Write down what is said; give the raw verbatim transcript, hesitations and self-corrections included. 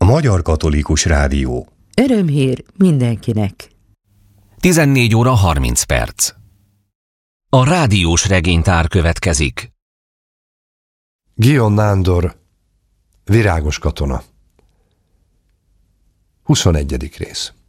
Magyar Katolikus Rádió. Örömhír mindenkinek. tizennégy óra harminc perc. A rádiós regénytár következik. Guillaume Nándor, Virágos katona. huszonegyedik rész.